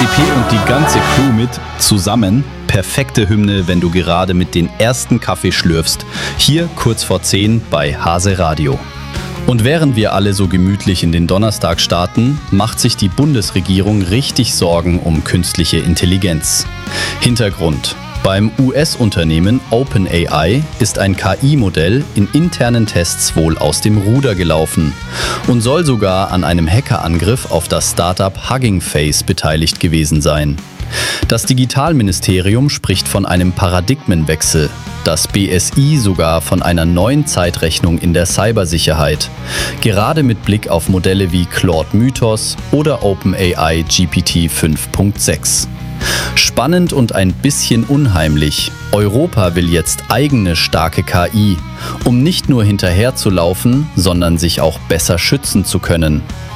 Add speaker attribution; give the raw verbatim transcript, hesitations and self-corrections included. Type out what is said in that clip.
Speaker 1: D P und die ganze Crew mit zusammen. Perfekte Hymne, wenn du gerade mit den ersten Kaffee schlürfst. Hier kurz vor zehn bei Hase Radio. Und während wir alle so gemütlich in den Donnerstag starten, macht sich die Bundesregierung richtig Sorgen um künstliche Intelligenz. Hintergrund: Beim U S-Unternehmen OpenAI ist ein K I-Modell in internen Tests wohl aus dem Ruder gelaufen und soll sogar an einem Hackerangriff auf das Startup Hugging Face beteiligt gewesen sein. Das Digitalministerium spricht von einem Paradigmenwechsel, das B S I sogar von einer neuen Zeitrechnung in der Cybersicherheit, gerade mit Blick auf Modelle wie Claude Mythos oder OpenAI G P T fünf Punkt sechs. Spannend und ein bisschen unheimlich. Europa will jetzt eigene starke K I, um nicht nur hinterherzulaufen, sondern sich auch besser schützen zu können.